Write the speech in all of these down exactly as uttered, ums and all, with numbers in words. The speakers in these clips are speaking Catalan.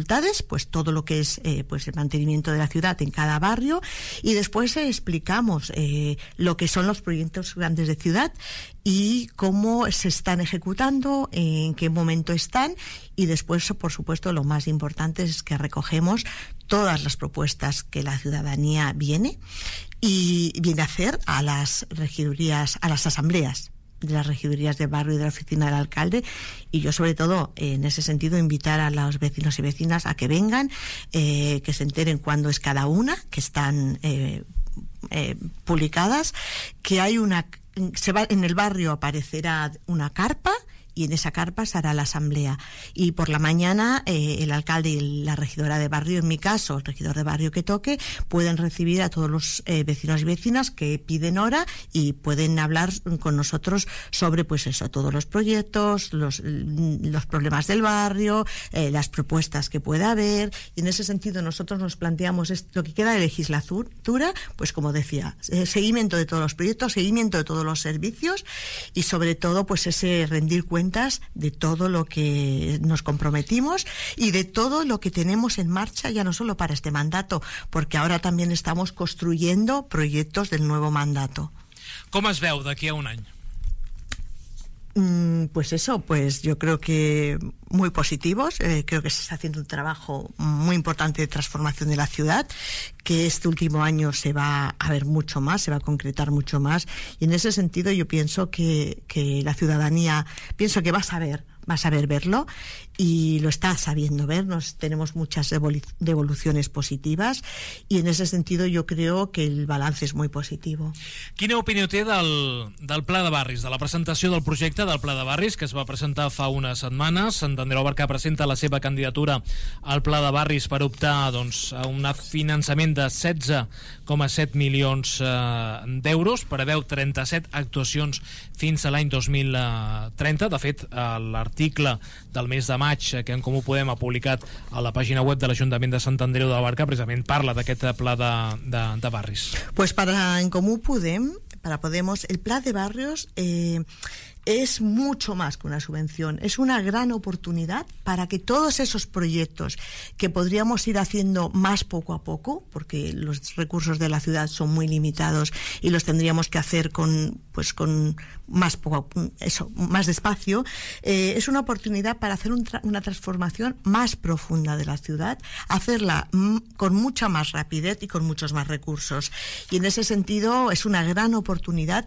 dificultades, pues todo lo que es eh, pues el mantenimiento de la ciudad en cada barrio, y después eh, explicamos eh, lo que son los proyectos grandes de ciudad y cómo se están ejecutando, en qué momento están, y después, por supuesto, lo más importante es que recogemos todas las propuestas que la ciudadanía viene y viene a hacer a las regidurías, a las asambleas de las regidurías de barrio y de la oficina del alcalde, y yo sobre todo en ese sentido invitar a los vecinos y vecinas a que vengan, eh, que se enteren cuándo es cada una, que están eh, eh, publicadas, que hay una, se va, en el barrio aparecerá una carpa, y en esa carpa se hará la asamblea. Y por la mañana eh, el alcalde y la regidora de barrio, en mi caso, el regidor de barrio que toque, pueden recibir a todos los eh, vecinos y vecinas que piden hora y pueden hablar con nosotros sobre, pues eso, todos los proyectos, los, los problemas del barrio, eh, las propuestas que pueda haber. Y en ese sentido nosotros nos planteamos esto, lo que queda de legislatura, pues como decía, eh, seguimiento de todos los proyectos, seguimiento de todos los servicios y sobre todo pues ese rendir cuenta de todo lo que nos comprometimos y de todo lo que tenemos en marcha, ya no solo para este mandato, porque ahora también estamos construyendo proyectos del nuevo mandato. ¿Cómo es veu d'aquí a un any? Mm, pues eso, pues yo creo que muy positivos. Eh, creo que se está haciendo un trabajo muy importante de transformación de la ciudad, que este último año se va a ver mucho más, se va a concretar mucho más, y en ese sentido yo pienso que, que la ciudadanía, pienso que va a saber, va a saber verlo, y lo está sabiendo ver. Nos tenemos muchas devoluciones positivas, y en ese sentido yo creo que el balance és muy positivo. Quina opinió té del, del Pla de Barris, de la presentació del projecte del Pla de Barris, que es va presentar fa unes setmanes? Sant Andreu Barca presenta la seva candidatura al Pla de Barris per optar doncs, a un finançament de setze coma set milions eh, d'euros, preveu trenta-set actuacions fins a l'any dos mil trenta. De fet, l'article del mes de maig que En Comú Podem ha publicat a la pàgina web de l'Ajuntament de Sant Andreu de Barca precisament parla d'aquest pla de, de, de barris. Pues para En Comú Podem, para Podemos, el Pla de Barrios eh, es mucho más que una subvención, es una gran oportunidad para que todos esos proyectos que podríamos ir haciendo más poco a poco, porque los recursos de la ciudad son muy limitados y los tendríamos que hacer con, pues con más poco, eso, más despacio, eh, es una oportunidad para hacer un tra- una transformación más profunda de la ciudad, hacerla m- con mucha más rapidez y con muchos más recursos. Y en ese sentido es una gran oportunidad,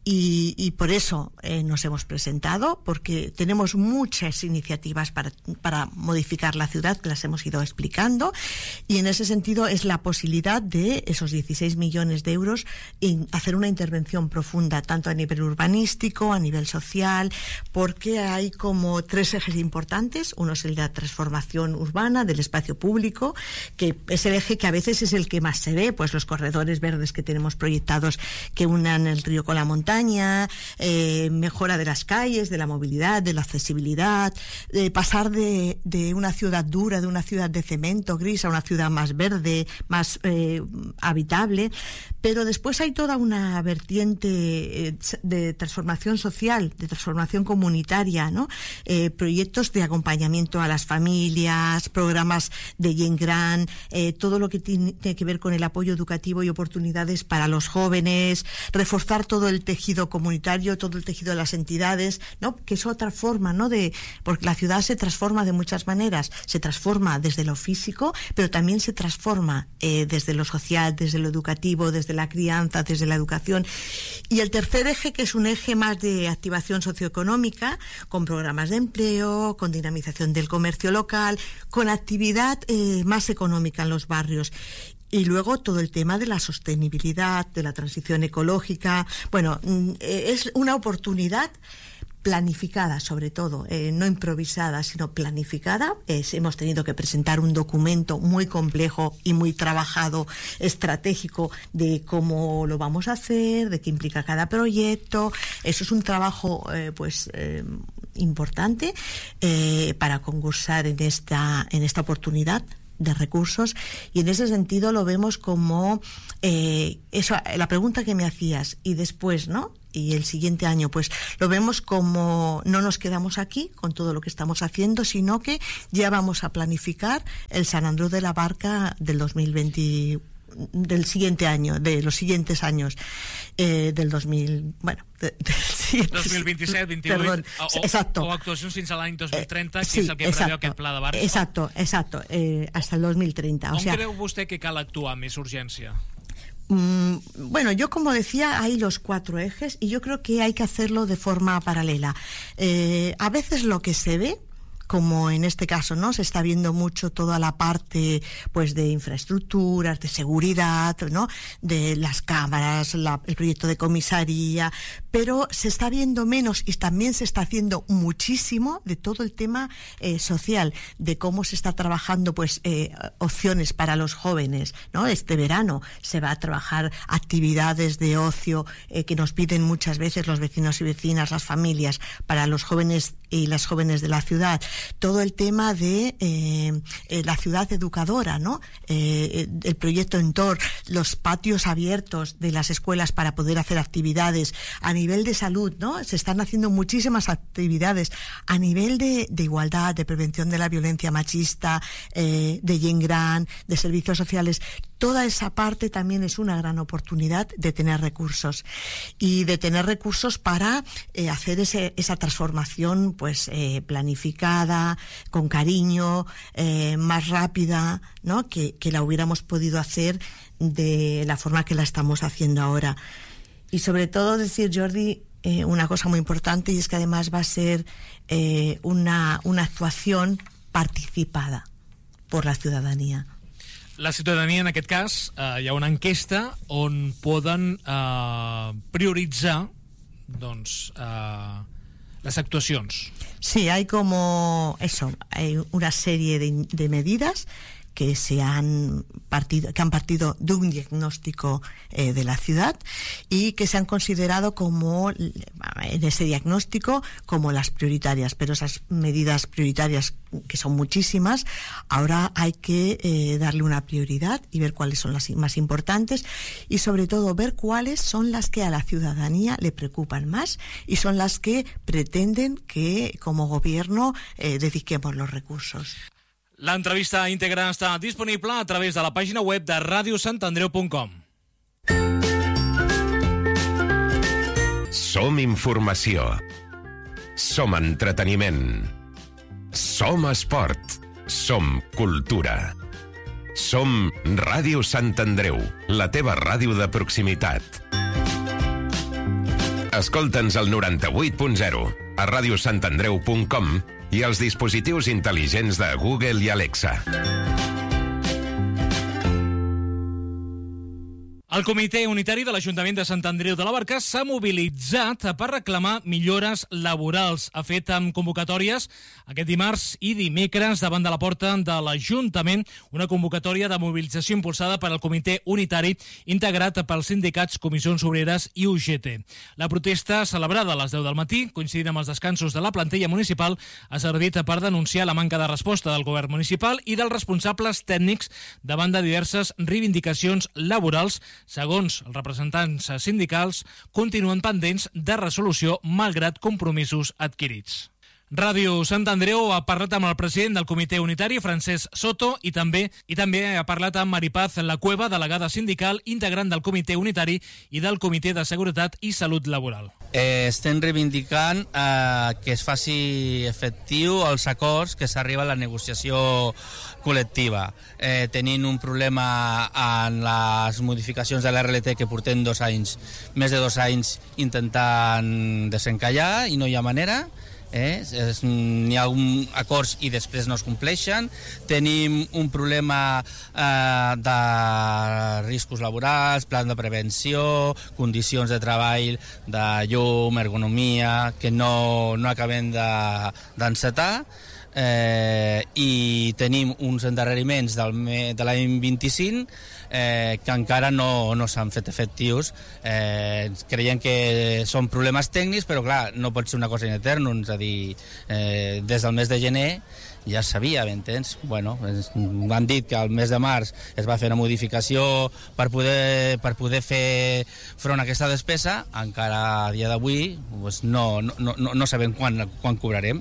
y, y por eso eh, nos hemos presentado, porque tenemos muchas iniciativas para, para modificar la ciudad, que las hemos ido explicando, y en ese sentido es la posibilidad de esos dieciséis millones de euros en hacer una intervención profunda, tanto a nivel urbanístico, a nivel social, porque hay como tres ejes importantes. Uno es el de la transformación urbana del espacio público, que es el eje que a veces es el que más se ve, pues los corredores verdes que tenemos proyectados que unan el río con la montaña, eh, mejora de las calles, de la movilidad, de la accesibilidad, de pasar de, de una ciudad dura, de una ciudad de cemento gris a una ciudad más verde, más eh, habitable. Pero después hay toda una vertiente eh, de transformación social, de transformación comunitaria, ¿no? Eh, proyectos de acompañamiento a las familias, programas de Gent Gran, eh, todo lo que tiene, tiene que ver con el apoyo educativo y oportunidades para los jóvenes, reforzar todo el tejido comunitario, todo el tejido de las entidades, ¿no? Que es otra forma, ¿no? De, porque la ciudad se transforma de muchas maneras, se transforma desde lo físico, pero también se transforma eh, desde lo social, desde lo educativo, desde la crianza, desde la educación. Y el tercer eje, que es un eje más de activación socioeconómica, con programas de empleo, con dinamización del comercio local, con actividad eh, más económica en los barrios. Y luego todo el tema de la sostenibilidad, de la transición ecológica. Bueno, es una oportunidad planificada, sobre todo, eh, no improvisada, sino planificada. Es, hemos tenido que presentar un documento muy complejo y muy trabajado, estratégico, de cómo lo vamos a hacer, de qué implica cada proyecto. Eso es un trabajo eh, pues eh, importante eh, para concursar en esta, en esta oportunidad de recursos, y en ese sentido lo vemos como eh, eso, la pregunta que me hacías, y después, ¿no? y el siguiente año, pues lo vemos como no nos quedamos aquí con todo lo que estamos haciendo, sino que ya vamos a planificar el Sant Andreu de la Barca del dos mil veinte, del siguiente año, de los siguientes años, eh, del dos mil, bueno, de, de, dos mil veintisiete, veintiocho, perdón, o, exacto. o actuacions fins a l'any dos mil trenta, eh, que sí, és el que exacto, preveu aquest pla de barris. Exacto, exacto, eh, hasta el dos mil trenta. On o sea, creu vostè que cal actuar amb més urgència? Mm, bueno, yo como decía, hay los cuatro ejes y yo creo que hay que hacerlo de forma paralela. Eh, a veces lo que se ve, como en este caso, ¿no? Se está viendo mucho toda la parte, pues, de infraestructuras, de seguridad, ¿no? De las cámaras, la, el proyecto de comisaría, pero se está viendo menos y también se está haciendo muchísimo de todo el tema eh, social, de cómo se está trabajando, pues, eh, opciones para los jóvenes, ¿no? Este verano se va a trabajar actividades de ocio eh, que nos piden muchas veces los vecinos y vecinas, las familias, para los jóvenes y las jóvenes de la ciudad. Todo el tema de eh, eh, la ciudad educadora, ¿no? Eh, el proyecto Entor, los patios abiertos de las escuelas para poder hacer actividades a nivel de salud, ¿no? Se están haciendo muchísimas actividades a nivel de, de igualdad, de prevención de la violencia machista, eh, de gent gran, de servicios sociales. Toda esa parte también es una gran oportunidad de tener recursos y de tener recursos para eh, hacer ese, esa transformación, pues, eh, planificada, con cariño, eh, más rápida, ¿no? Que, que la hubiéramos podido hacer de la forma que la estamos haciendo ahora. Y sobre todo decir, Jordi, eh, una cosa muy importante, y es que además va a ser eh, una, una actuación participada por la ciudadanía. La ciutadania, en aquest cas, eh, hi ha una enquesta on poden eh, prioritzar, doncs, eh, las actuacions. Sí, hay como eso, hay una serie de, de medidas que se han partido, que han partido de un diagnóstico eh, de la ciudad y que se han considerado como, en ese diagnóstico, como las prioritarias, pero esas medidas prioritarias, que son muchísimas, ahora hay que eh, darle una prioridad y ver cuáles son las más importantes y sobre todo ver cuáles son las que a la ciudadanía le preocupan más y son las que pretenden que como gobierno eh, dediquemos los recursos. L'entrevista íntegra està disponible a través de la pàgina web de radio sant andreu punt com. Som informació. Som entreteniment. Som esport. Som cultura. Som Ràdio Sant Andreu, la teva ràdio de proximitat. Escolta'ns al noranta-vuit punt zero, a radio sant andreu punt com i als dispositius intel·ligents de Google i Alexa. El Comitè Unitari de l'Ajuntament de Sant Andreu de la Barca s'ha mobilitzat per reclamar millores laborals. Ha fet amb convocatòries aquest dimarts i dimecres davant de la porta de l'Ajuntament una convocatòria de mobilització impulsada per al Comitè Unitari integrat pels sindicats Comissions Obreres i U G T. La protesta, celebrada a les deu del matí, coincidint amb els descansos de la plantilla municipal, ha servit per denunciar la manca de resposta del govern municipal i dels responsables tècnics davant de diverses reivindicacions laborals. Segons els representants sindicals, continuen pendents de resolució malgrat compromisos adquirits. Ràdio Sant Andreu ha parlat amb el president del Comitè Unitari, Francesc Soto, i també i també ha parlat amb Maripaz La Cueva, delegada sindical, integrant del Comitè Unitari i del Comitè de Seguretat i Salut Laboral. Eh, estem reivindicant eh, que es faci efectiu els acords que s'arriba a la negociació col·lectiva. Eh, tenint un problema en les modificacions de l'R L T que portem dos anys, més de dos anys intentant desencallar i no hi ha manera. Eh? N'hi ha un acords i després no es compleixen. Tenim un problema eh, de riscos laborals, plan de prevenció, condicions de treball, de llum, ergonomia, que no, no acabem d'encetar. Eh, i tenim uns endarreriments del, de l'any vint-i-cinc eh, que encara no, no s'han fet efectius. Eh, creiem que són problemes tècnics, però clar, no pot ser una cosa in eternum, és a dir, eh, des del mes de gener ja es sabia, m'entens? Bueno, m'han dit que al mes de març es va fer una modificació per poder, per poder fer front a aquesta despesa, encara a dia d'avui pues no, no, no, no sabem quan, quan cobrarem.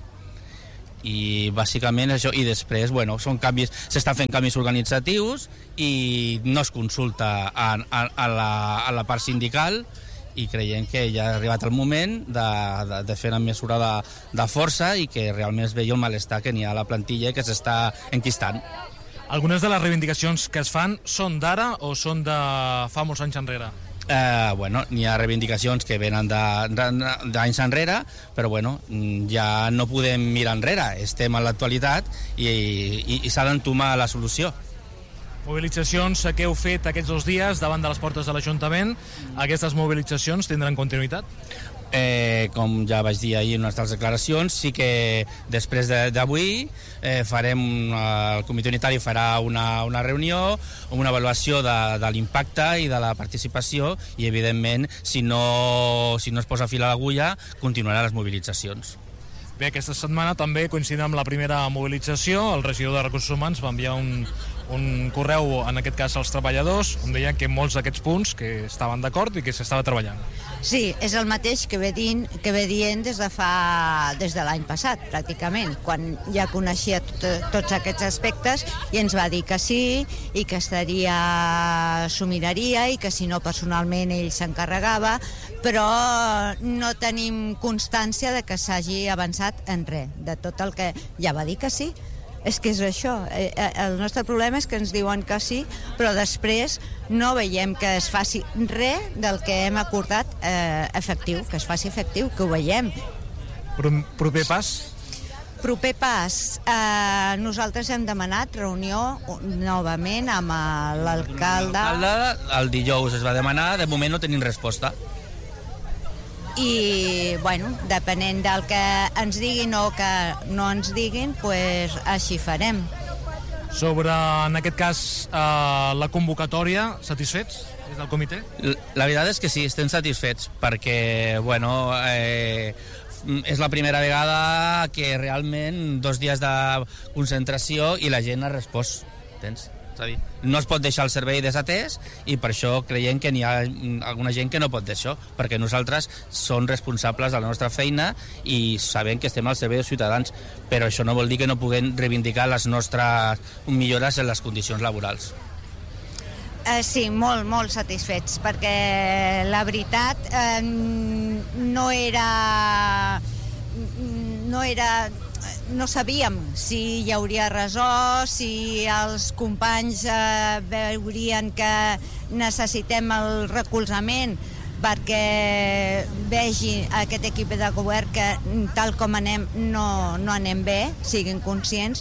I bàsicament això, i després bueno, són canvis, s'estan fent canvis organitzatius i no es consulta a, a, a, la, a la part sindical, i creiem que ja ha arribat el moment de, de, de fer una mesura de, de força i que realment es vegi el malestar que n'hi ha a la plantilla i que s'està enquistant. Algunes de les reivindicacions que es fan són d'ara o són de fa molts anys enrere? Eh, bueno, n'hi ha reivindicacions que venen d'anys enrere, però bueno, ja no podem mirar enrere, estem en l'actualitat i, i, i s'ha d'entomar la solució. Mobilitzacions que heu fet aquests dos dies davant de les portes de l'Ajuntament, aquestes mobilitzacions tindran continuïtat? Eh, com ja vaig dir ahir en unes altres declaracions, sí que després d'avui eh, farem, el comitè unitari farà una, una reunió, una avaluació de, de l'impacte i de la participació i evidentment si no, si no es posa fil a l'agulla continuaran les mobilitzacions. Bé, aquesta setmana també coincidint amb la primera mobilització, el regidor de Recursos Humans va enviar un, un correu, en aquest cas als treballadors, on deien que molts d'aquests punts que estaven d'acord i que s'estava treballant. Sí, és el mateix que ve dient, que ve dient des de fa des de l'any passat, pràcticament, quan ja coneixia tot, tots aquests aspectes i ens va dir que sí i que estaria, s'ho miraria i que si no personalment ell s'encarregava, però no tenim constància de que s'hagi avançat en res, de tot el que ja va dir que sí. És que és això, el nostre problema és que ens diuen que sí, però després no veiem que es faci res del que hem acordat eh, efectiu, que es faci efectiu, que ho veiem. Proper pas? Proper pas, eh, nosaltres hem demanat reunió novament amb l'alcalde. El dijous es va demanar, de moment no tenim resposta. I, bueno, depenent del que ens diguin o que no ens diguin, pues, així farem. Sobre, en aquest cas, eh, la convocatòria, satisfets des del comitè? La veritat és que sí, estem satisfets, perquè, bueno, eh, és la primera vegada que realment dos dies de concentració i la gent ha respost, entens? És a dir, no es pot deixar el servei desatès i per això creiem que n'hi ha alguna gent que no pot deixar, perquè nosaltres som responsables de la nostra feina i sabem que estem al servei dels ciutadans, però això no vol dir que no puguem reivindicar les nostres millores en les condicions laborals. Eh, sí, molt, molt satisfets, perquè la veritat eh, no era... no era... no sabíem si hi hauria resó, si els companys eh, veurien que necessitem el recolzament perquè vegi aquest equip de govern que tal com anem no, no anem bé, siguin conscients,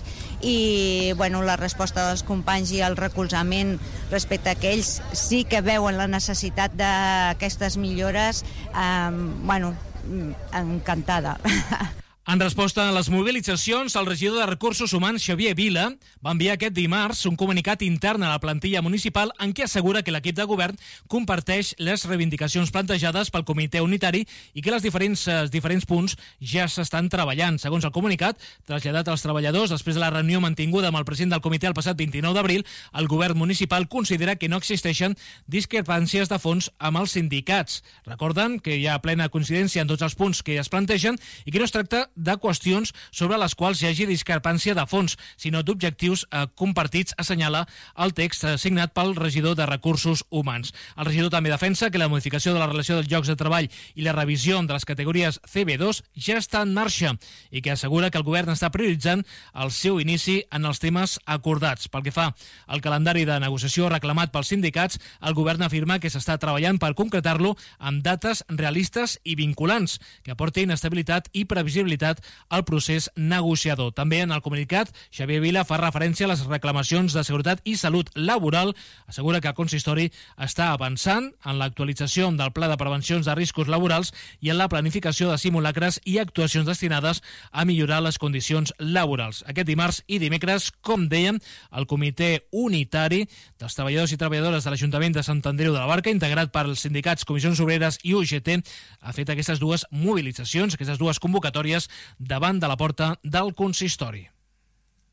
i bueno, la resposta dels companys i el recolzament respecte a que ells sí que veuen la necessitat d'aquestes millores, eh, bueno, encantada. En resposta a les mobilitzacions, el regidor de Recursos Humans, Xavier Vila, va enviar aquest dimarts un comunicat intern a la plantilla municipal en què assegura que l'equip de govern comparteix les reivindicacions plantejades pel comitè unitari i que els diferents, els diferents punts ja s'estan treballant. Segons el comunicat, traslladat als treballadors després de la reunió mantinguda amb el president del comitè el passat vint-i-nou d'abril, el govern municipal considera que no existeixen discrepàncies de fons amb els sindicats. Recorden que hi ha plena coincidència en tots els punts que es plantegen i que no es tracta de qüestions sobre les quals hi hagi discrepància de fons, sinó d'objectius eh, compartits, assenyala el text eh, signat pel regidor de Recursos Humans. El regidor també defensa que la modificació de la relació dels llocs de treball i la revisió de les categories C B dos ja està en marxa i que assegura que el govern està prioritzant el seu inici en els temes acordats. Pel que fa al calendari de negociació reclamat pels sindicats, el govern afirma que s'està treballant per concretar-lo amb dates realistes i vinculants que aportin estabilitat i previsibilitat al procés negociador. També en el comunicat, Xavier Vila fa referència a les reclamacions de seguretat i salut laboral. Assegura que el consistori està avançant en l'actualització del pla de prevencions de riscos laborals i en la planificació de simulacres i actuacions destinades a millorar les condicions laborals. Aquest dimarts i dimecres, com dèiem, el comitè unitari dels treballadors i treballadores de l'Ajuntament de Sant Andreu de la Barca, integrat per els sindicats Comissions Obreres i U G T, ha fet aquestes dues mobilitzacions, aquestes dues convocatòries davant de la porta del consistori.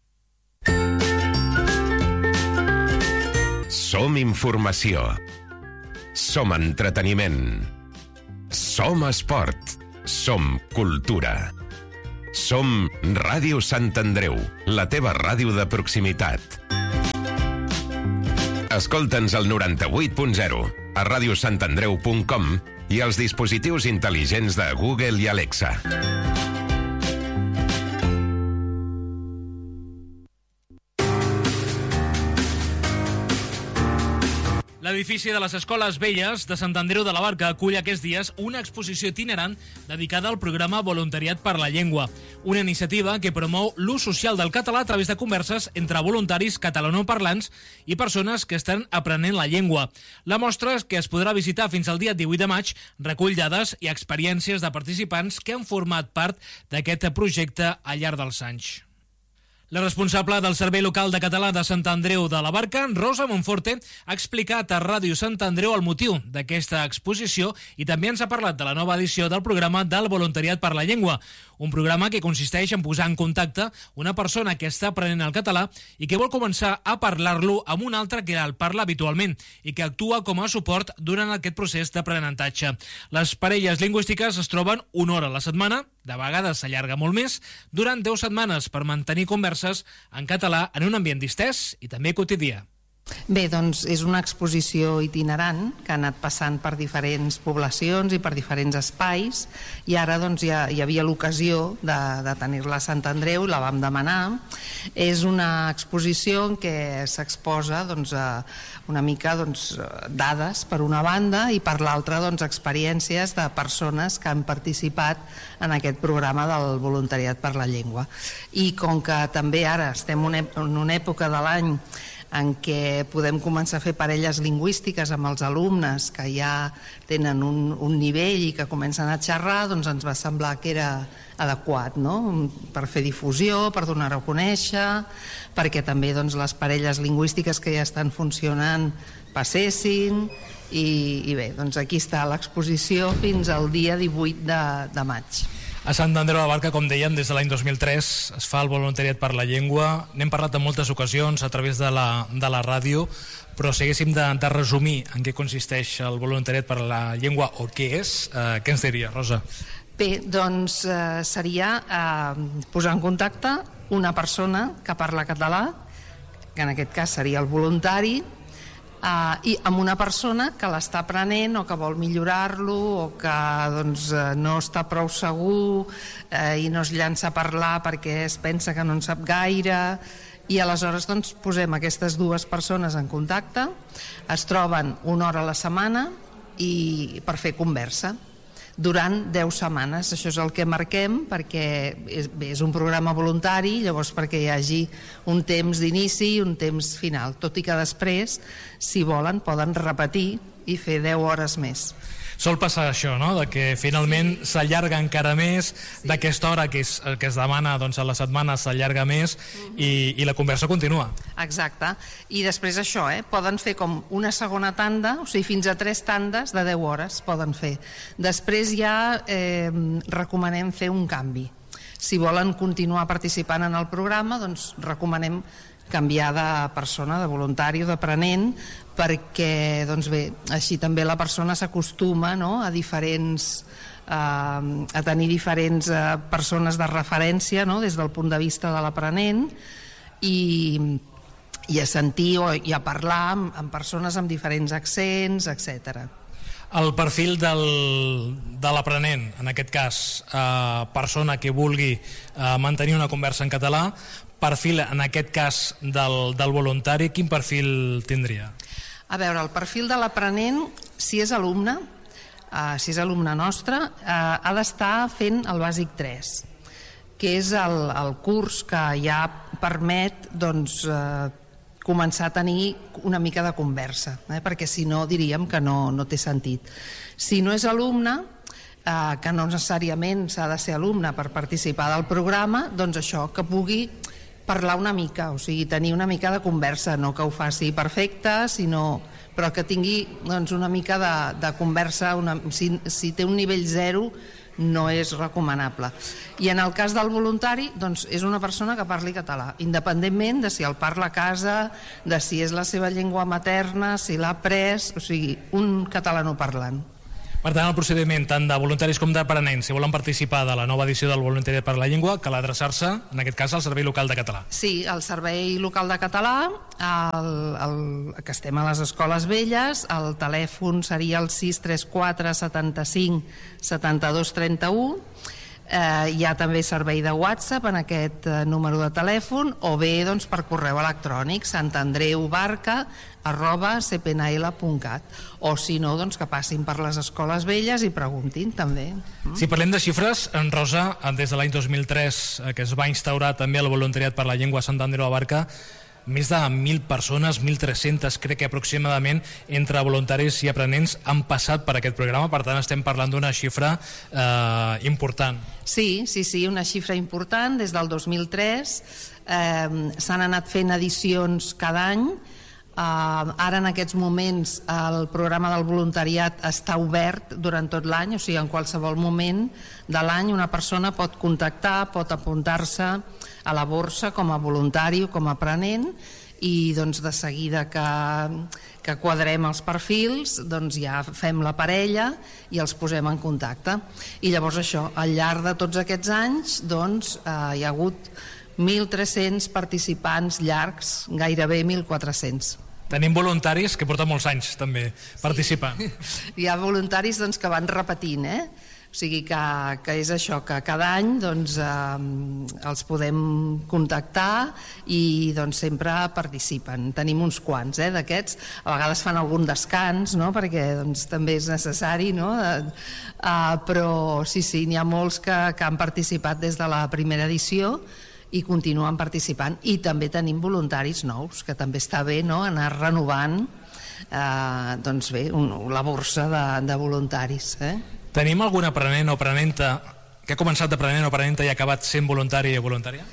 Som informació. Som entreteniment. Som esport. Som cultura. Som Ràdio Sant Andreu, la teva ràdio de proximitat. Escolta'ns al noranta-vuit punt zero, a ràdio sant andreu punt com i als dispositius intel·ligents de Google i Alexa. L'edifici de les Escoles Velles de Sant Andreu de la Barca acull aquests dies una exposició itinerant dedicada al programa Voluntariat per la Llengua, una iniciativa que promou l'ús social del català a través de converses entre voluntaris catalanoparlants i persones que estan aprenent la llengua. La mostra, que es podrà visitar fins al dia divuit de maig, recull dades i experiències de participants que han format part d'aquest projecte al llarg dels anys. La responsable del Servei Local de Català de Sant Andreu de la Barca, Rosa Monforte, ha explicat a Ràdio Sant Andreu el motiu d'aquesta exposició i també ens ha parlat de la nova edició del programa del Voluntariat per la Llengua, un programa que consisteix en posar en contacte una persona que està aprenent el català i que vol començar a parlar-lo amb un altre que el parla habitualment i que actua com a suport durant aquest procés d'aprenentatge. Les parelles lingüístiques es troben una hora a la setmana, de vegades s'allarga molt més, durant deu setmanes per mantenir converses en català en un ambient distès i també quotidià. Bé, doncs és una exposició itinerant que ha anat passant per diferents poblacions i per diferents espais i ara doncs ja hi havia l'ocasió de, de tenir-la a Sant Andreu, la vam demanar. És una exposició en què s'exposa doncs, una mica doncs, dades per una banda i per l'altra doncs, experiències de persones que han participat en aquest programa del Voluntariat per la Llengua. I com que també ara estem en una època de l'any en què podem començar a fer parelles lingüístiques amb els alumnes que ja tenen un, un nivell i que comencen a xerrar, doncs ens va semblar que era adequat, no? Per fer difusió, per donar-ho a conèixer, perquè també doncs, les parelles lingüístiques que ja estan funcionant passessin i, i bé, doncs aquí està l'exposició fins al dia divuit de, de maig. A Sant Andreu de la Barca, com dèiem, des de l'any dos mil tres es fa el Voluntariat per la Llengua. N'hem parlat en moltes ocasions a través de la, de la ràdio, però si haguéssim de, de resumir en què consisteix el Voluntariat per la Llengua o què és, eh, què ens diria, Rosa? Bé, doncs eh, seria eh, posar en contacte una persona que parla català, que en aquest cas seria el voluntari, Uh, i amb una persona que l'està aprenent o que vol millorar-lo o que doncs, uh, no està prou segur uh, i no es llança a parlar perquè es pensa que no en sap gaire i aleshores doncs, posem aquestes dues persones en contacte, es troben una hora a la setmana i per fer conversa durant deu setmanes. Això és el que marquem perquè és, bé, és un programa voluntari, llavors perquè hi hagi un temps d'inici i un temps final, tot i que després, si volen, poden repetir i fer deu hores més. Sol passar això, no?, de que finalment sí. s'allarga encara més, sí. d'aquesta hora que, és, que es demana doncs, a la setmana s'allarga més uh-huh. i, i la conversa continua. Exacte, i després això, eh, poden fer com una segona tanda, o sigui, fins a tres tandes de deu hores poden fer. Després ja eh, recomanem fer un canvi. Si volen continuar participant en el programa, doncs recomanem canviar de persona, de voluntari o d'aprenent, perquè doncs bé, així també la persona s'acostuma, no?, a diferents eh, a tenir diferents eh, persones de referència, no?, des del punt de vista de l'aprenent i, i a sentir o, i a parlar amb, amb persones amb diferents accents, etcètera. El perfil del, de l'aprenent, en aquest cas, eh, persona que vulgui eh, mantenir una conversa en català, perfil, en aquest cas, del, del voluntari, quin perfil tindria? A veure, el perfil de l'aprenent, si és alumne, eh, si és alumne nostre, eh, ha d'estar fent el bàsic tres, que és el, el curs que ja permet doncs, eh, començar a tenir una mica de conversa, eh? perquè si no diríem que no, no té sentit. Si no és alumne, eh, que no necessàriament s'ha de ser alumne per participar del programa, doncs això, que pugui parlar una mica, o sigui, tenir una mica de conversa, no que ho faci perfecte, sinó, però que tingui doncs, una mica de, de conversa, una, si, si té un nivell zero, no és recomanable. I en el cas del voluntari, doncs és una persona que parli català, independentment de si el parla a casa, de si és la seva llengua materna, si l'ha après, o sigui, un catalanoparlant. Per tant, el procediment tant de voluntaris com d'aprenents, si volen participar de la nova edició del Voluntariat per la Llengua, cal adreçar-se, en aquest cas, al Servei Local de Català. Sí, al Servei Local de Català, el, el, que estem a les Escoles Velles, el telèfon seria el sis tres quatre setanta-cinc setanta-dos trenta-u, eh, hi ha també servei de WhatsApp en aquest eh, número de telèfon, o bé doncs, per correu electrònic santandreubarca arroba c p n l punt cat, o si no, doncs que passin per les Escoles Velles i preguntin també. Si parlem de xifres, en Rosa, des de l'any dos mil tres, que es va instaurar també el Voluntariat per la Llengua a Sant Andreu de la Barca, més de mil persones, mil tres-centes, crec que aproximadament, entre voluntaris i aprenents han passat per aquest programa, per tant estem parlant d'una xifra eh, important. Sí, sí, sí, una xifra important. Des del dos mil tres eh, s'han anat fent edicions cada any. Uh, ara en aquests moments el programa del voluntariat està obert durant tot l'any, o sigui, en qualsevol moment de l'any una persona pot contactar, pot apuntar-se a la borsa com a voluntari o com a aprenent, i doncs de seguida que, que quadrem els perfils, doncs ja fem la parella i els posem en contacte. I llavors això, al llarg de tots aquests anys, doncs uh, hi ha hagut mil tres-cents participants llargs, gairebé mil quatre-cents. Tenim voluntaris que porten molts anys també participant. Sí. Hi ha voluntaris doncs, que van repetint, eh? O sigui que, que és això, que cada any doncs, eh, els podem contactar i doncs, sempre participen. Tenim uns quants eh, d'aquests, a vegades fan algun descans, no? Perquè doncs, també és necessari, no? Uh, però sí, sí, n'hi ha molts que, que han participat des de la primera edició i continuen participant, i també tenim voluntaris nous, que també està bé, no?, anar renovant eh, doncs bé, un, la borsa de, de voluntaris. Eh? Tenim algun aprenent o aprenenta que ha començat d'aprenent o aprenenta i ha acabat sent voluntari o voluntària?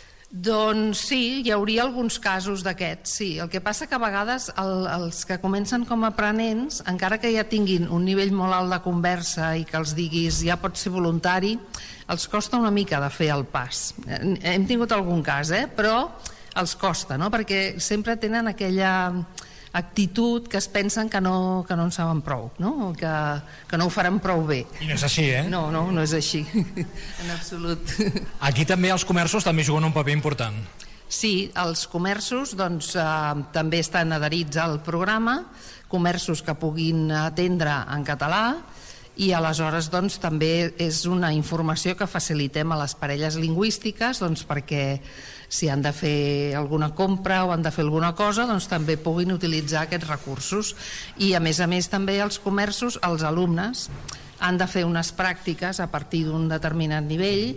Doncs sí, hi hauria alguns casos d'aquests, sí. El que passa que a vegades el, els que comencen com a aprenents, encara que ja tinguin un nivell molt alt de conversa i que els diguis ja pots ser voluntari, els costa una mica de fer el pas. Hem tingut algun cas, eh? Però els costa, no? Perquè sempre tenen aquella actitud que es pensen que no, que no en saben prou, no? Que, que no ho faran prou bé. I no és així, eh? No, no, no és així, en absolut. Aquí també els comerços també juguen un paper important. Sí, els comerços doncs, eh, també estan adherits al programa, comerços que puguin atendre en català, i aleshores doncs, també és una informació que facilitem a les parelles lingüístiques doncs, perquè si han de fer alguna compra o han de fer alguna cosa, doncs també puguin utilitzar aquests recursos. I a més a més també els comerços, els alumnes han de fer unes pràctiques a partir d'un determinat nivell,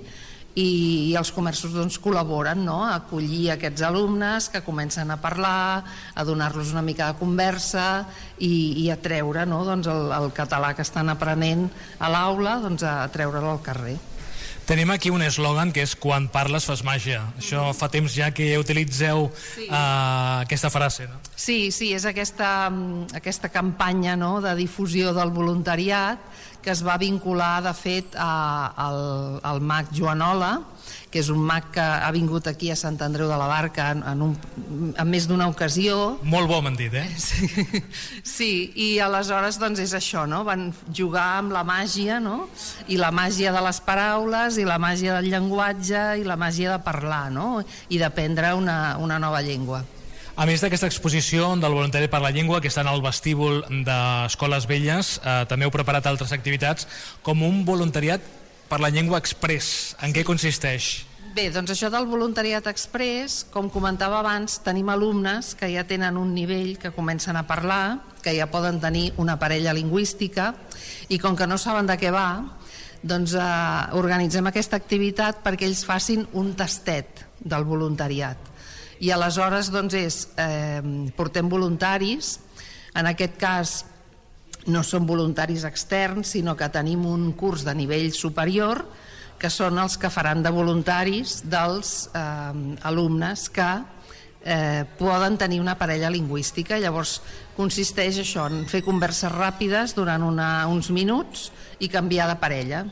i els comerços doncs, col·laboren, no?, a acollir aquests alumnes que comencen a parlar, a donar-los una mica de conversa i, i a treure, no?, doncs, el, el català que estan aprenent a l'aula, doncs, a treure'l al carrer. Tenim aquí un eslògan que és quan parles fas màgia. Això fa temps ja que utilitzeu sí. uh, aquesta frase, no? Sí, sí, és aquesta, aquesta campanya, no?, de difusió del voluntariat que es va vincular, de fet, a, al, al mag Joanola, que és un mag que ha vingut aquí a Sant Andreu de la Barca en, en, un, en més d'una ocasió. Molt bo, m'han dit, eh? Sí, sí, i aleshores doncs és això, no? Van jugar amb la màgia, no? I la màgia de les paraules, i la màgia del llenguatge, i la màgia de parlar, no? I d'aprendre una, una nova llengua. A més d'aquesta exposició del Voluntari per la Llengua, que està en el vestíbul d'Escoles Velles, eh, també heu preparat altres activitats, com un voluntariat per la llengua express. En què consisteix? Bé, doncs això del voluntariat express, com comentava abans, tenim alumnes que ja tenen un nivell, que comencen a parlar, que ja poden tenir una parella lingüística, i com que no saben de què va, doncs eh, organitzem aquesta activitat perquè ells facin un tastet del voluntariat. I aleshores doncs és, eh, portem voluntaris, en aquest cas no són voluntaris externs, sinó que tenim un curs de nivell superior, que són els que faran de voluntaris dels eh, alumnes que eh, poden tenir una parella lingüística. Llavors consisteix això, en fer converses ràpides durant una, uns minuts i canviar de parella.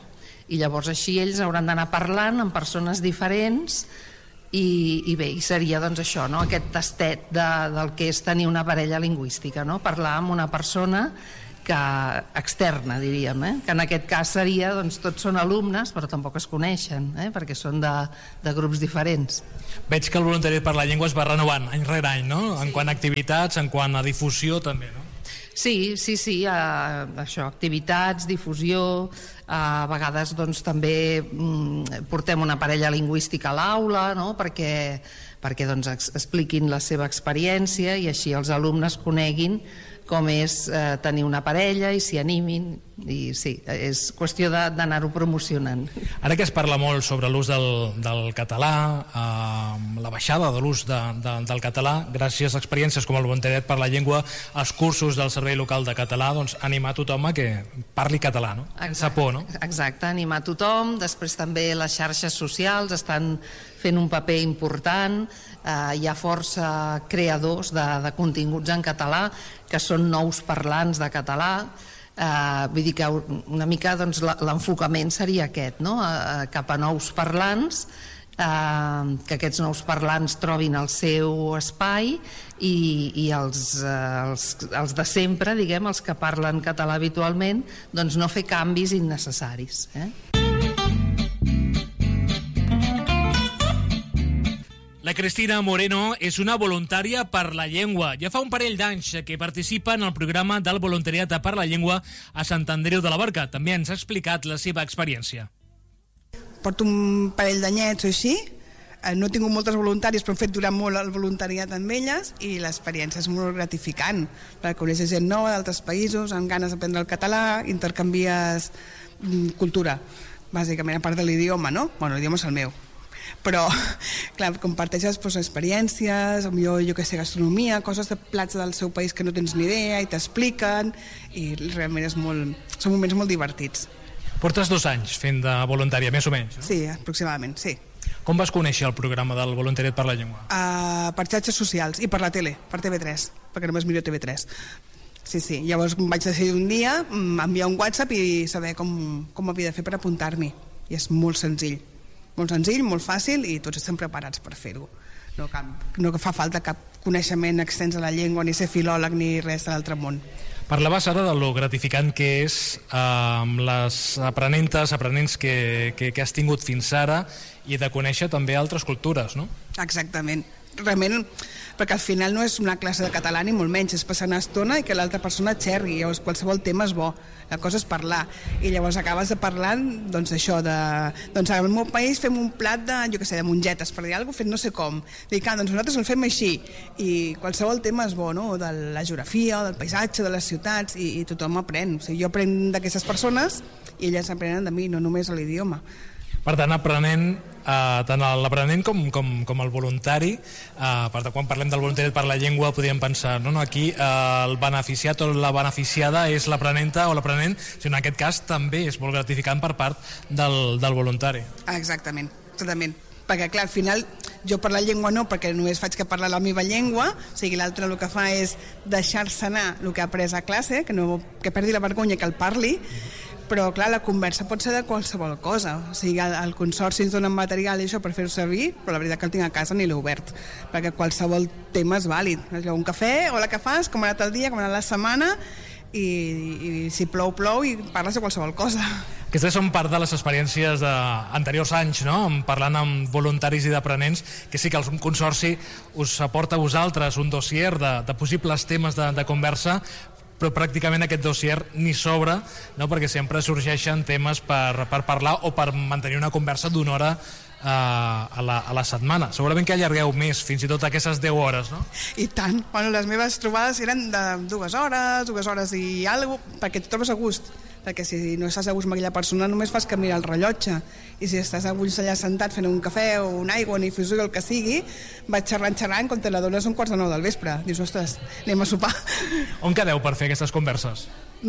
I llavors així ells hauran d'anar parlant amb persones diferents i, i bé, i seria doncs això, no? Aquest tastet de, del que és tenir una parella lingüística, no? Parlar amb una persona que externa, diríem, eh? Que en aquest cas seria, doncs tots són alumnes però tampoc es coneixen, eh? Perquè són de, de grups diferents. Veig que el voluntariat per la llengua es va renovant any rere any, no? En quant a activitats, en quant a difusió també, no? Sí, sí, sí, uh, això, activitats, difusió, uh, a vegades doncs també mm, portem una parella lingüística a l'aula, no? perquè, perquè doncs ex expliquin la seva experiència i així els alumnes coneguin com és eh, tenir una parella i s'hi animin, i sí, és qüestió d'anar-ho promocionant. Ara que es parla molt sobre l'ús del, del català, eh, la baixada de l'ús de, de, del català, gràcies a experiències com el voluntariat per la llengua, els cursos del Servei Local de Català, doncs animar tothom a que parli català, no? Sense por, no? Exacte, animar tothom, després també les xarxes socials estan fent un paper important, eh, hi ha força creadors de, de continguts en català que són nous parlants de català, eh, vull dir que una mica doncs, l'enfocament seria aquest, no? eh, cap a nous parlants, eh, que aquests nous parlants trobin el seu espai i, i els, eh, els, els de sempre, diguem, els que parlen català habitualment, doncs no fer canvis innecessaris, eh? La Cristina Moreno és una voluntària per la llengua. Ja fa un parell d'anys que participa en el programa del voluntariat per la llengua a Sant Andreu de la Barca. També ens ha explicat la seva experiència. Porto un parell d'anyets o així. No he tingut moltes voluntàries, però hem fet durar molt el voluntariat amb elles i l'experiència és molt gratificant, perquè coneixes gent nova d'altres països, amb ganes d'aprendre el català, intercanvies cultura, bàsicament, a part de l'idioma, no? Bueno, l'idioma és el meu. Però, clar, comparteixes doncs, experiències, millor, jo que sé, gastronomia, coses de plats del seu país que no tens ni idea i t'expliquen, i realment és molt, són moments molt divertits. Portes dos anys fent de voluntària, més o menys, no? Sí, aproximadament, sí. Com vas conèixer el programa del voluntariat per la llengua? Uh, per xarxes socials i per la tele, per T V tres, perquè només miro T V tres. Sí, sí, llavors vaig decidir un dia enviar un WhatsApp i saber com, com havia de fer per apuntar-m'hi. I és molt senzill. Molt senzill, molt fàcil i tots estem preparats per fer-ho. No, no fa falta cap coneixement extens de la llengua, ni ser filòleg, ni res de l'altre món. Parlaves ara de lo gratificant que és eh, amb les aprenentes, aprenents que, que, que has tingut fins ara i de conèixer també altres cultures, no? Exactament. Realment, perquè al final no és una classe de català ni molt menys, és passar una estona i que l'altra persona xerri, llavors qualsevol tema és bo, la cosa és parlar, i llavors acabes de parlar, doncs això, de, doncs al meu país fem un plat de, jo què sé, de mongetes, per dir alguna cosa, fet no sé com, dic, ah, doncs nosaltres el fem així, i qualsevol tema és bo, no?, de la geografia, del paisatge, de les ciutats, i, i tothom aprèn, o sigui, jo aprenc d'aquestes persones i elles aprenen de mi, no només l'idioma. Per tant, aprenent, eh, tant l'aprenent com, com, com el voluntari, eh, per tant, quan parlem del voluntariat per la llengua podríem pensar, no, no, aquí eh, el beneficiat o la beneficiada és l'aprenenta o l'aprenent, sinó en aquest cas també és molt gratificant per part del, del voluntari. Exactament, exactament. Perquè clar, al final jo per la llengua no, perquè només faig que parlar la meva llengua, o sigui, l'altre el que fa és deixar-se anar el que ha après a classe, que, no, que perdi la vergonya que el parli, però clar, la conversa pot ser de qualsevol cosa, o sigui, el, el consorci ens donen material i això per fer-ho servir, però la veritat que el tinc a casa ni l'he obert, perquè qualsevol tema és vàlid, un cafè, hola, què fas, com ha anat el dia, com ha anat la setmana, i, i si plou, plou i parles de qualsevol cosa. Aquestes són part de les experiències d'anteriors anys, no? Parlant amb voluntaris i d'aprenents, que sí que el consorci us aporta a vosaltres un dossier de, de possibles temes de, de conversa, però pràcticament aquest dossier ni s'obre, no? Perquè sempre sorgeixen temes per, per parlar o per mantenir una conversa d'una hora eh, a, la, a la setmana. Segurament que allargueu més, fins i tot aquestes deu hores, no? I tant. Bueno, les meves trobades eren de dues hores, dues hores i alguna cosa, perquè et trobes a gust. Perquè si no estàs a gust amb aquella persona només fas que mirar el rellotge, i si estàs a gust allà sentat fent un cafè o una aigua, ni infusió, el que sigui, vaig xerrant, xerrant, quan te la dones un quarts de nou del vespre. Dius, ostres, anem a sopar. On quedeu per fer aquestes converses?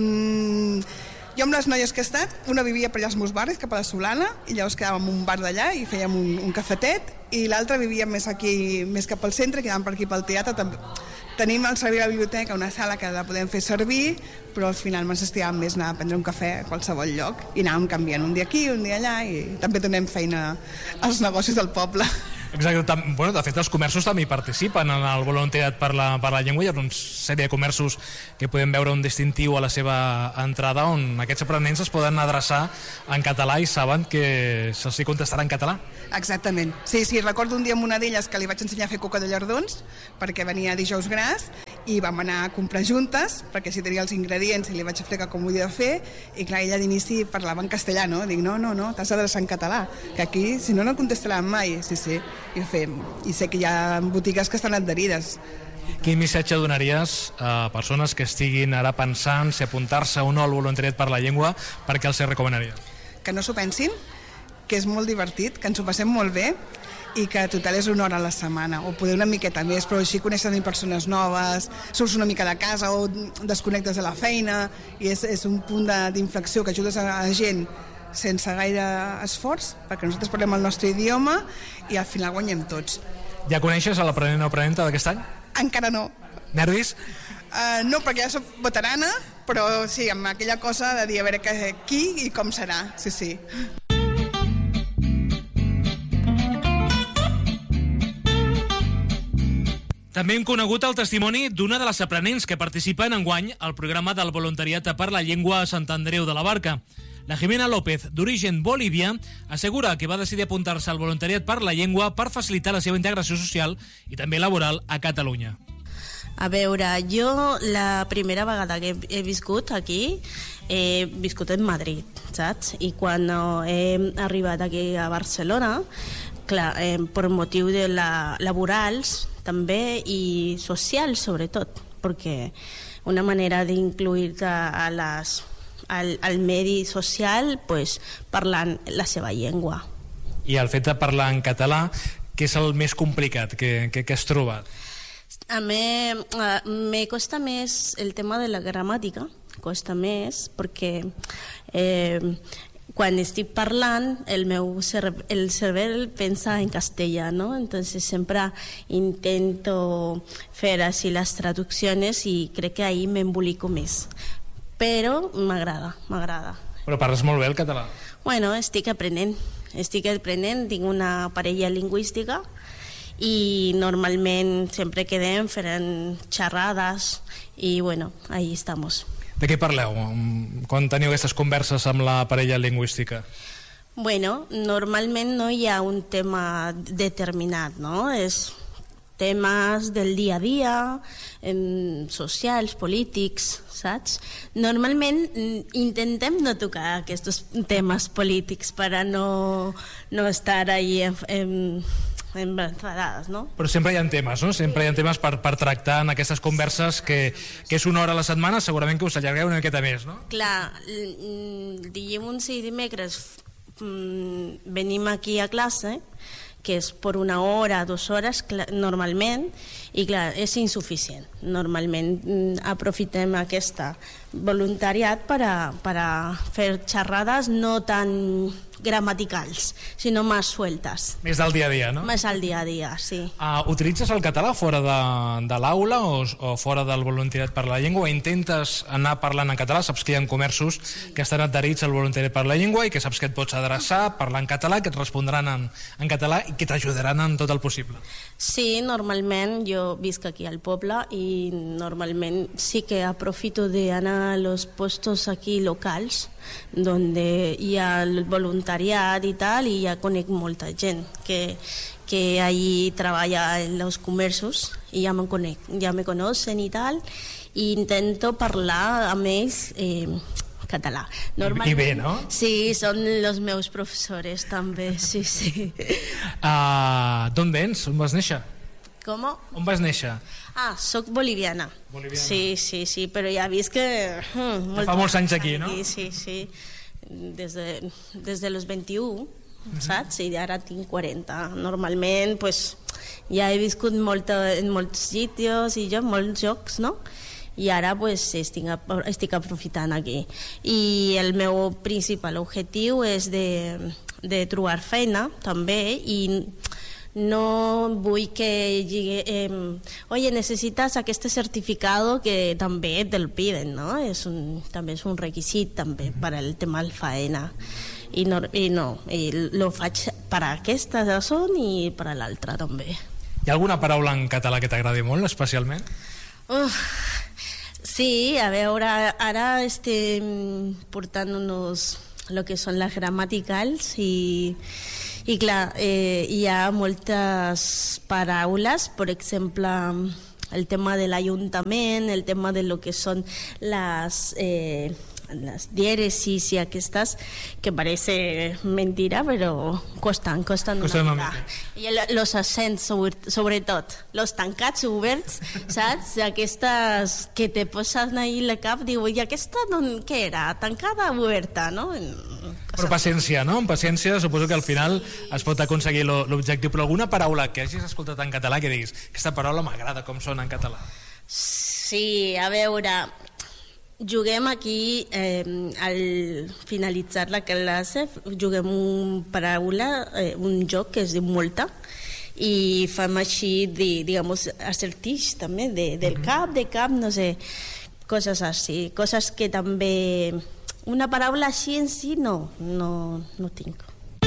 Mm, jo amb les noies que he estat, una vivia per allà als meus barris, cap a la Solana, i llavors quedàvem en un bar d'allà i fèiem un, un cafetet, i l'altra vivia més aquí, més cap al centre, quedàvem per aquí pel teatre, també. tenim al servei de la biblioteca una sala que la podem fer servir, però al final ens estiràvem més anar a prendre un cafè a qualsevol lloc i anàvem canviant un dia aquí, un dia allà, i també donem feina als negocis del poble. Exacte, bueno, de fet els comerços també hi participen en el voluntariat per la, per la llengua. Hi ha una sèrie de comerços que podem veure un distintiu a la seva entrada on aquests aprenents es poden adreçar en català i saben que se'ls contestarà en català. Exactament, sí, sí, recordo un dia amb una d'elles que li vaig ensenyar a fer coca de llardons perquè venia dijous gras i vam anar a comprar juntes perquè si tenia els ingredients i li vaig explicar com ho havia de fer i clar, ella d'inici parlava en castellà, no? Dic, no, no, no, t'has d'adreçar en català, que aquí si no no contestaran mai, sí, sí. I, fem. I sé que hi ha botigues que estan adherides. Quin missatge donaries a persones que estiguin ara pensant si apuntar-se o no al voluntariat per la llengua, per què els recomanaries? Que no s'ho pensin, que és molt divertit, que ens ho passem molt bé i que total és una hora a la setmana o poder una miqueta més, però així coneixes també persones noves, surts una mica de casa o desconnectes de la feina i és, és un punt d'inflexió que ajudes a la gent sense gaire esforç, perquè nosaltres parlem el nostre idioma i al final guanyem tots. Ja coneixes a l'aprenent o aprenenta d'aquest any? Encara no. Nervis? Uh, no, perquè ja soc veterana, però sí, amb aquella cosa de dir a veure que, qui i com serà, sí, sí. També hem conegut el testimoni d'una de les aprenents que participen enguany al programa del voluntariat per la llengua a Sant Andreu de la Barca. La Jimena López, d'origen bolivià, assegura que va decidir apuntar-se al voluntariat per la llengua per facilitar la seva integració social i també laboral a Catalunya. A veure, jo la primera vegada que he viscut aquí he viscut en Madrid, saps? I quan he arribat aquí a Barcelona, clar, eh, per motiu de la, laborals també i socials sobretot, perquè una manera d'incluir-te a les Al, al medi social pues, parlant la seva llengua. I el fet de parlar en català, què és el més complicat que, que, que has trobat? A mi uh, me costa més el tema de la gramàtica, costa més perquè eh, quan estic parlant el meu cerve el cervell pensa en castellà, ¿no? Entonces sempre intento fer així les traduccions i crec que ahí m'embolico més. Però m'agrada, m'agrada. Però parles molt bé el català. Bueno, estic aprenent, estic aprenent, tinc una parella lingüística i normalment sempre quedem fent xerrades i bueno, ahí estamos. De què parleu quan teniu aquestes converses amb la parella lingüística? Bueno, normalment no hi ha un tema determinat, no? És temes del dia a dia, eh, socials, polítics, saps? Normalment intentem no tocar aquests temes polítics per a no, no estar ahí en, en, enfadades, no? Però sempre hi ha temes, no? Sempre hi ha temes per, per tractar en aquestes converses que, que és una hora a la setmana, segurament que us allargueu una miqueta més, no? Clar, dilluns i dimecres venim aquí a classe, que és per una hora, dues hores normalment, i clar, és insuficient. Normalment aprofitem aquesta voluntariat per a, per a fer xerrades no tan gramaticals, sinó més sueltes. Més del dia a dia, no? Més al dia a dia, sí. Uh, utilitzes el català fora de, de l'aula o, o fora del voluntariat per la llengua? O intentes anar parlant en català? Saps que hi ha comerços que estan adherits al voluntariat per la llengua i que saps que et pots adreçar, parlar en català, que et respondran en, en català i que t'ajudaran en tot el possible. Sí, normalment jo visc aquí al poble i normalment sí que aprofito d'anar a los puestos aquí locals donde hi ha el voluntariat i tal, i ja conec molta gent que, que allí treballa en els comerços i ja me conec, ja me conocen i tal, i intento parlar amb ells eh, català. I bé, no? Sí, són els meus professors també, sí, sí. Uh, D'on vens? On vas néixer? Com? On vas néixer? Ah, soc boliviana. Boliviana. Sí, sí, sí, però ja vist que... Hmm, molt fa molts anys aquí, no? Sí, sí, des de, des de los vint-i-u, uh-huh. Saps? I ara tinc quaranta. Normalment, pues, ja he viscut molta, en molts sitios i jo, molts jocs, no? I ara pues, estic, estic aprofitant aquí. I el meu principal objectiu és de, de trobar feina també i no vull que llegue, eh, oye, necesitas aquest certificado que també te'l piden, no? És un, també és un requisit també per al tema del faena. I no, i no, i lo faig per a aquesta razó i per a l'altra també. Hi ha alguna paraula en català que t'agradi molt, especialment? Uf, sí, a veure, ara estem portant unos, lo que són les gramaticals i, i clar, eh, hi ha moltes paraules, per exemple, el tema de l'Ajuntament, el tema de lo que són les... Eh, las diéresis y aquestes que parece mentira pero costan, costan una, una mica. I el, los accents sobre, sobretot los tancats oberts, saps? Aquestes que te posen ahí la cap, diu, i aquesta don, què era? Tancada o oberta, no? Coses. Però paciència, no? Amb paciència suposo que al final es pot aconseguir l'objectiu, però alguna paraula que hagis escoltat en català que diguis, aquesta paraula m'agrada com sona en català. Sí, a veure, juguem aquí, eh, al finalitzar la classe, juguem un paraula, eh, un joc que es diu molta, i fem així, de, digamos, acertix també, de, del cap, de cap, no sé, coses així, coses que també... Una paraula així en si no, no, no tinc.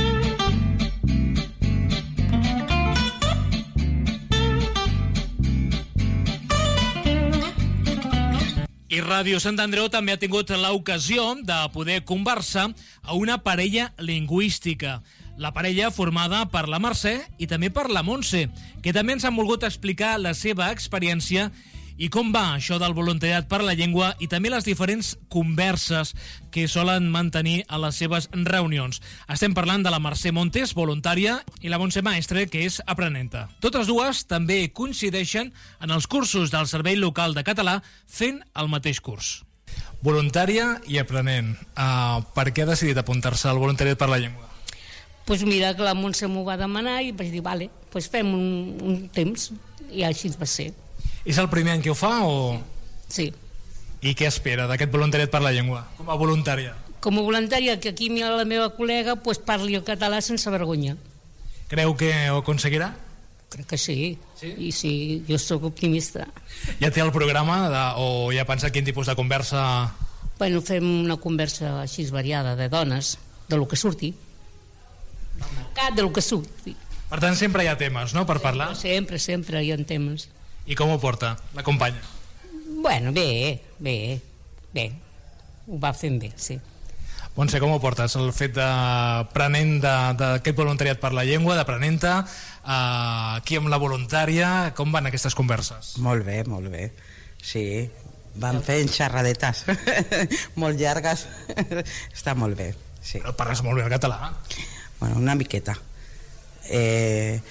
I Ràdio Sant Andreu també ha tingut l'ocasió de poder conversar a una parella lingüística. La parella formada per la Mercè i també per la Montse, que també ens han volgut explicar la seva experiència i com va això del voluntariat per la llengua i també les diferents converses que solen mantenir a les seves reunions. Estem parlant de la Mercè Montes, voluntària, i la Montse Maestre, que és aprenenta. Totes dues també coincideixen en els cursos del Servei Local de Català fent el mateix curs. Voluntària i aprenent. Uh, per què ha decidit apuntar-se al voluntariat per la llengua? Pues mira, que la Montse m'ho va demanar i vaig dir, vale, pues fem un, un temps, i així va ser. És el primer any que ho fa o...? Sí. I què espera d'aquest voluntariat per la llengua, com a voluntària? Com a voluntària, que aquí la meva col·lega pues, parli el català sense vergonya. Creu que ho aconseguirà? Crec que sí, sí? I sí, jo sóc optimista. Ja té el programa de, o ja pensa quin tipus de conversa... Bueno, fem una conversa així variada de dones, de lo que surti. De lo que surti. Per tant, sempre hi ha temes, no?, per parlar? Sempre, sempre hi ha temes. I com ho porta, l'acompanya? Bueno, bé, bé, bé. Ho va fent bé, sí. Montse, com ho portes, el fet d'aprenent d'aquest voluntariat per la llengua, d'aprenent-te, eh, aquí amb la voluntària, com van aquestes converses? Molt bé, molt bé, sí. Van fent xerradetes molt llargues, està molt bé, sí. Però parles molt bé el català? Bueno, una miqueta. Eh...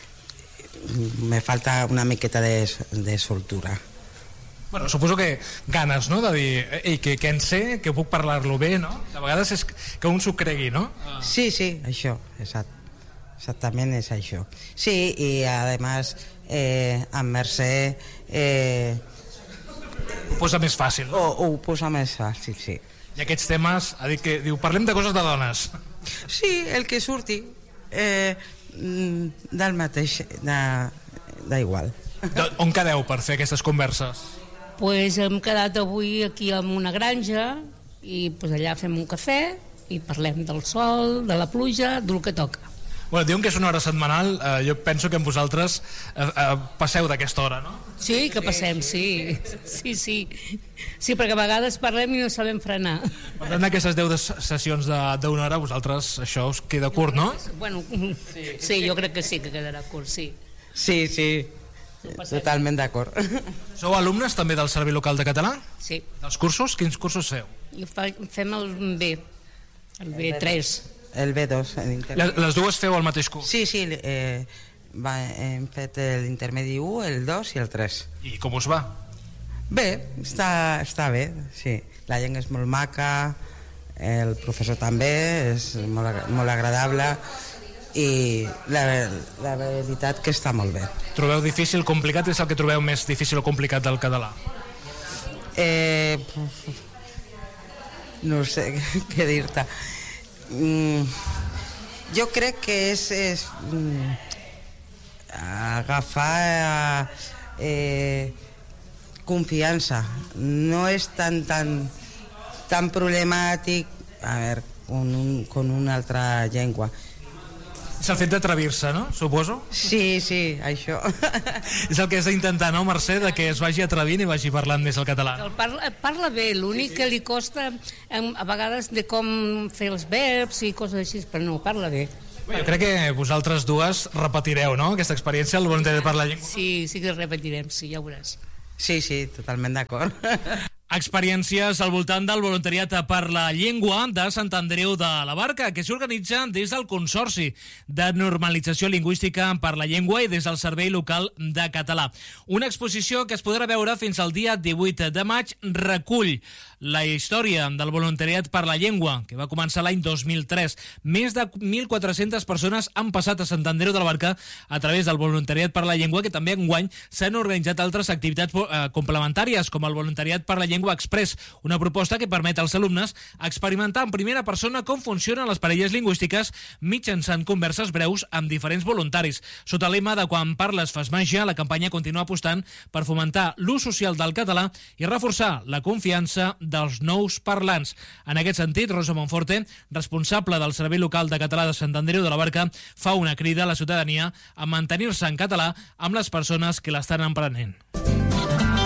me falta una miqueta de, de soltura. Bueno, suposo que ganes, no?, de dir ei, que, que en sé, que puc parlar-lo bé, no? De vegades és que un s'ho cregui, no? Sí, sí, això, exact, exactament és això. Sí, i además eh, amb Mercè eh, ho posa més fàcil, no? Ho, ho posa més fàcil, sí. I aquests temes, ha dit que diu, parlem de coses de dones. Sí, el que surti. Eh, del mateix, d'igual. On quedeu per fer aquestes converses? Pues hem quedat avui aquí en una granja i pues allà fem un cafè i parlem del sol, de la pluja, del que toca. Bueno, diuen que és una hora setmanal, eh, jo penso que amb vosaltres eh, eh, passeu d'aquesta hora, no? Sí, que passem, sí. Sí, sí. Sí, perquè a vegades parlem i no sabem frenar. Per tant, aquestes deu sessions d'una hora, vosaltres això us queda curt, no? Bueno, sí, sí, jo crec que sí que quedarà curt, sí. Sí, sí, totalment d'acord. Sou alumnes també del Servei Local de Català? Sí. Dels cursos? Quins cursos feu? I fem el B, el B tres. El B dos. Les, les dues feu el mateix curs? Sí, sí, eh, va, hem fet l'intermedi u, el dos i el tres. I com us va? Bé, està, està bé, sí. La llengua és molt maca, el professor també, és molt, molt agradable i la, la veritat que està molt bé. Trobeu difícil, complicat? És el que trobeu més difícil o complicat del català? Eh, no sé què dir-te. Mm, jo crec que és, és mm, agafar eh, confiança. No és tan, tan, tan problemàtic, a veure, con, un, con una altra llengua. És el fet d'atrevir-se, no? Suposo? Sí, sí, això. És el que has d'intentar, no, Mercè? De que es vagi atrevint i vagi parlant més el català. El parla, parla bé, l'únic que li costa a vegades de com fer els verbs i coses així, però no, parla bé. Jo crec que vosaltres dues repetireu, no?, aquesta experiència, el voluntari per la llengua. Sí, sí que repetirem, sí, ja ho veuràs. Sí, sí, totalment d'acord. Experiències al voltant del voluntariat per la llengua de Sant Andreu de la Barca, que s'organitza des del Consorci de Normalització Lingüística per la Llengua i des del Servei Local de Català. Una exposició que es podrà veure fins al dia divuit de maig recull la història del voluntariat per la llengua, que va començar l'any dos mil tres. Més de mil quatre-centes persones han passat a Sant Andreu de la Barca a través del voluntariat per la llengua, que també enguany s'han organitzat altres activitats complementàries, com el voluntariat per la llengua Express, una proposta que permet als alumnes experimentar en primera persona com funcionen les parelles lingüístiques mitjançant converses breus amb diferents voluntaris. Sota el lema de Quan parles fas màgia, la campanya continua apostant per fomentar l'ús social del català i reforçar la confiança dels nous parlants. En aquest sentit, Rosa Monforte, responsable del Servei Local de Català de Sant Andreu de la Barca, fa una crida a la ciutadania a mantenir-se en català amb les persones que l'estan emprenent.